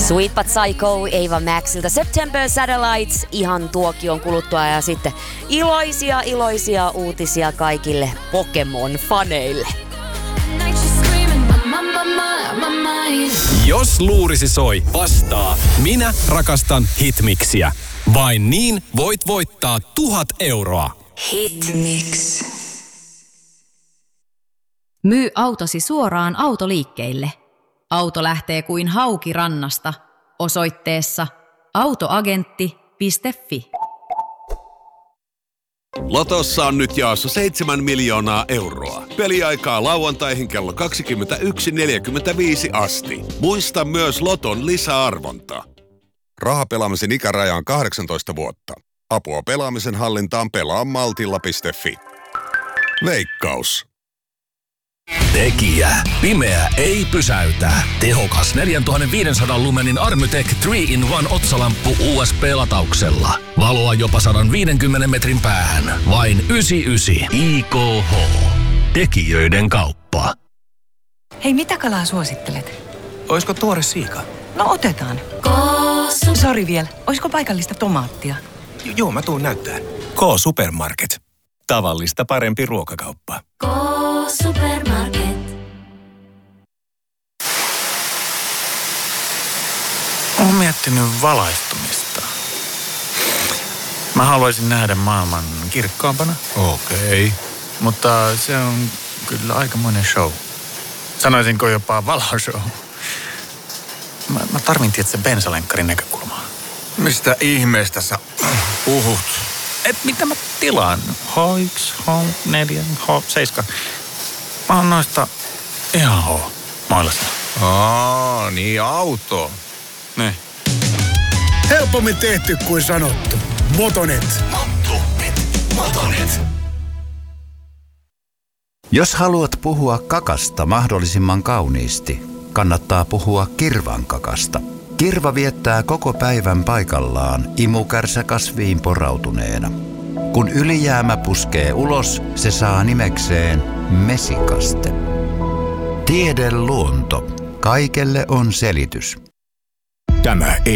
Sweet But Psycho, Ava Maxilta September Satellites ihan tuokion kuluttua ja sitten iloisia uutisia kaikille Pokemon-faneille. Jos luurisi soi, vastaa minä rakastan Hitmixiä. Vain niin voit voittaa 1,000 euroa. Hitmix. Myy autosi suoraan autoliikkeille. Auto lähtee kuin hauki rannasta. Osoitteessa autoagentti.fi. Lotossa on nyt jaossa 7 miljoonaa euroa. Peliaikaa lauantaihin kello 21.45 asti. Muista myös Loton lisäarvonta. Rahapelaamisen ikäraja on 18 vuotta. Apua pelaamisen hallintaan pelaamaltilla.fi. Veikkaus. Tekijä. Pimeä ei pysäytä. Tehokas 4500 lumenin Armytech 3-in-1 otsalamppu USB-latauksella. Valoa jopa 150 metrin päähän. Vain 99 IKH. Tekijöiden kauppa. Hei, mitä kalaa suosittelet? Oisko tuore siika? No otetaan. Sori vielä. Oisko paikallista tomaattia? Joo, mä tuun näyttää. K-Supermarket. Tavallista parempi ruokakauppa. K-Supermarket. Olen miettinyt valaistumista. Mä haluaisin nähdä maailman kirkkaampana. Okei. Mutta se on kyllä aikamoinen show. Sanoisinko jopa valoshow. Mä tarvin tietysti bensalenkkarin näkökulmaa. Mistä ihmeestä sä puhut? Mitä mä tilaan? H1, H4, H7. Mä oon noista ihan H-mailassa. Niin auto. Niin. Helpommin tehty kuin sanottu. Motonet. Motonet. Jos haluat puhua kakasta mahdollisimman kauniisti, kannattaa puhua kirvan kakasta. Kirva viettää koko päivän paikallaan imukärsäkasviin porautuneena. Kun ylijäämä puskee ulos, se saa nimekseen mesikaste. Tiedeluonto. Kaikelle on selitys. Tämä ei